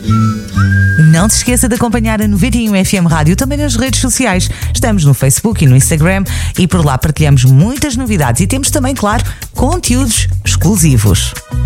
Não te esqueça de acompanhar a 91 FM Rádio também nas redes sociais. Estamos no Facebook e no Instagram e por lá partilhamos muitas novidades e temos também, claro, conteúdos exclusivos.